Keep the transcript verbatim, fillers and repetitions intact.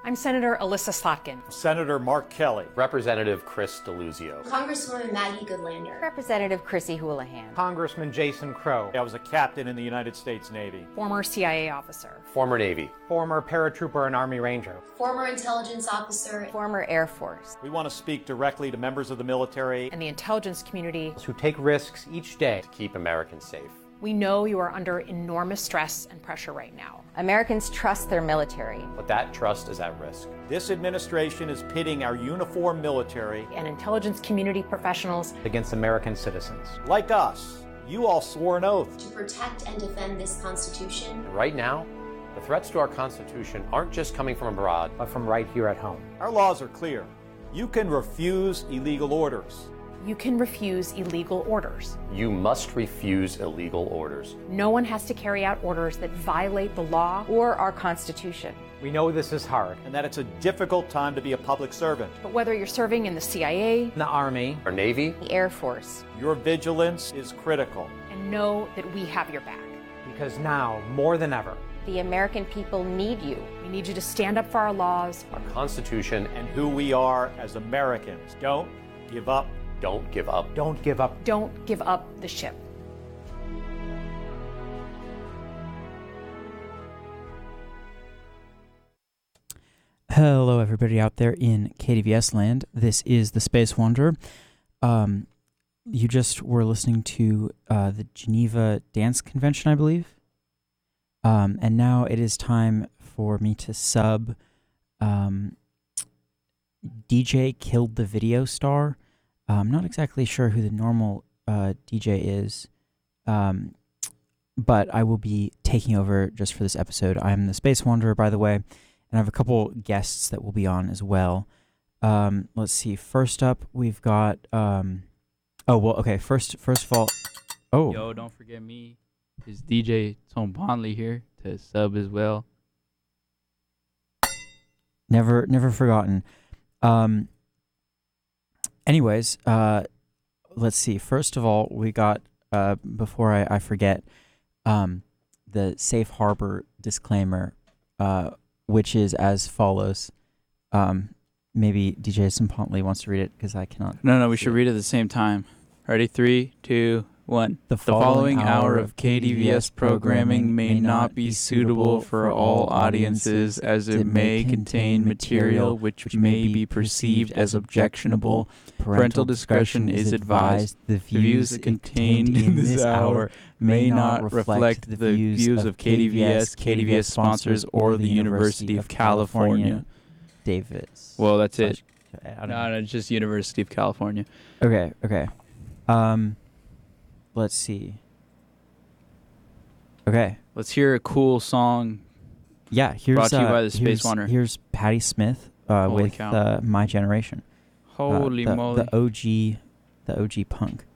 I'm Senator Alyssa Slotkin. Senator Mark Kelly. Representative Chris Deluzio. Congresswoman Maggie Goodlander. Representative Chrissy Houlihan. Congressman Jason Crow. I was a captain in the United States Navy. Former C I A officer. Former Navy. Former paratrooper and Army Ranger. Former intelligence officer. Former Air Force. We want to speak directly to members of the military and the intelligence community who take risks each day to keep Americans safe. We know you are under enormous stress and pressure right now. Americans trust their military. But that trust is at risk. This administration is pitting our uniformed military and intelligence community professionals against American citizens. Like us. You all swore an oath to protect and defend this Constitution. Right now, the threats to our Constitution aren't just coming from abroad, but from right here at home. Our laws are clear. You can refuse illegal orders. You can refuse illegal orders. You must refuse illegal orders. No one has to carry out orders that violate the law or our Constitution. We know this is hard and that it's a difficult time to be a public servant. But whether you're serving in the C I A, the Army, or Navy, the Air Force, your vigilance is critical. And know that we have your back. Because now, more than ever, the American people need you. We need you to stand up for our laws, our Constitution, and who we are as Americans. Don't give up. Don't give up. Don't give up. Don't give up the ship. Hello, everybody out there in K D V S land. This is the Space Wanderer. Um, you just were listening to uh, the Geneva Dance Convention, I believe. Um, and now it is time for me to sub um, D J Killed the Video Star. Uh, I'm not exactly sure who the normal uh, D J is, um, but I will be taking over just for this episode. I'm the Space Wanderer, by the way, and I have a couple guests that will be on as well. Um, let's see. First up, we've got... Um, oh, well, okay. First first of all... Oh. Yo, don't forget me. It's D J Tom Bondley here to sub as well. Never, never forgotten. Um... Anyways, uh, let's see. First of all, we got, uh, before I, I forget, um, the safe harbor disclaimer, uh, which is as follows. Um, maybe D J Sampontley wants to read it because I cannot. No, no, we should it. read it at the same time. Ready? Three, two, one. The following, the following hour of K D V S programming may not be suitable for all audiences, as it may contain material which may be perceived as objectionable. Parental discretion is advised. The views contained in this hour may not reflect the views of K D V S, K D V S sponsors, or the University of California. Davis. Well, that's it. I don't no, know. no, just University of California. Okay, okay. Um, let's see. Okay. Let's hear a cool song. Yeah, here's brought to you uh, by the Space Wanderer. Here's Patti Smith uh, with uh, My Generation. Holy uh, the, moly! The O G, the O G punk.